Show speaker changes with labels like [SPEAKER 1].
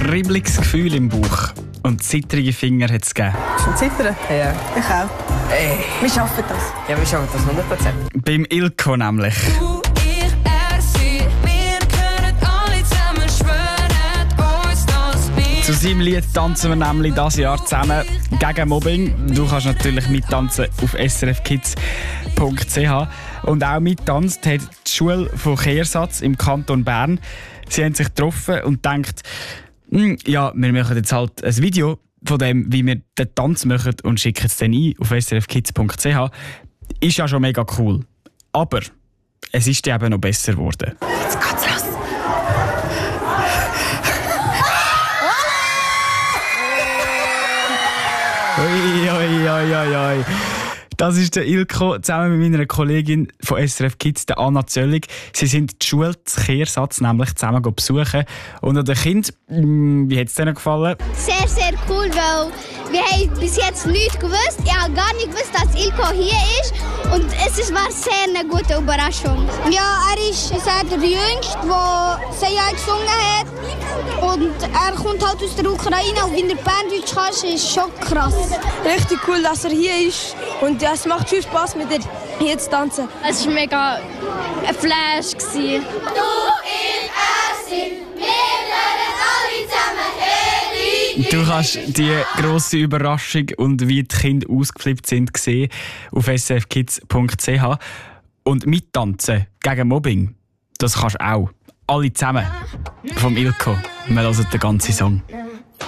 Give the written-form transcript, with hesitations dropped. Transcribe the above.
[SPEAKER 1] kribbeliges Gefühl im Bauch und zittrige Finger hat es gegeben.
[SPEAKER 2] Schon zittern?
[SPEAKER 3] Ja.
[SPEAKER 2] Ich auch.
[SPEAKER 3] Ey.
[SPEAKER 2] Wir schaffen das.
[SPEAKER 3] Ja, wir schaffen das 100%.
[SPEAKER 1] Beim Ilko nämlich.
[SPEAKER 4] Du, ich, er, sie, wir können alle zusammen schwören, uns das Bild.
[SPEAKER 1] Zu seinem Lied tanzen wir nämlich dieses Jahr zusammen gegen Mobbing. Du kannst natürlich mittanzen auf srfkids.ch. Und auch mittanzt hat die Schule von Kehrsatz im Kanton Bern. Sie haben sich getroffen und gedacht, ja, wir machen jetzt halt ein Video von dem, wie wir den Tanz machen und schicken es dann ein auf srfkids.ch. Ist ja schon mega cool. Aber es ist eben noch besser geworden.
[SPEAKER 2] Jetzt geht's los.
[SPEAKER 1] Oi. Das ist der Ilko zusammen mit meiner Kollegin von SRF Kids, der Anna Zöllig. Sie sind die Schule zu Kehrsatz nämlich zusammen besuchen. Und an den Kindern, wie hat es denen gefallen?
[SPEAKER 5] Sehr, sehr cool, weil wir haben bis jetzt nichts gewusst. Ich habe gar nicht gewusst, dass Ilko hier ist. Und war sehr eine gute Überraschung. Ja, er ist der Jüngste, der Seja gesungen hat. Und er kommt halt aus der Ukraine. Und wenn er Berndeutsch kann, ist schon krass.
[SPEAKER 6] Richtig cool, dass er hier ist. Und ja, es macht viel Spaß, mit dir hier zu tanzen.
[SPEAKER 5] Es war mega ein Flash. Du, ich, er, sie, wir können alle zusammen
[SPEAKER 1] Du kannst die grosse Überraschung und wie die Kinder ausgeflippt sind sehen auf srfkids.ch. Und mittanzen gegen Mobbing, das kannst du auch. Alle zusammen. Vom Ilko. Wir hören den ganzen Song.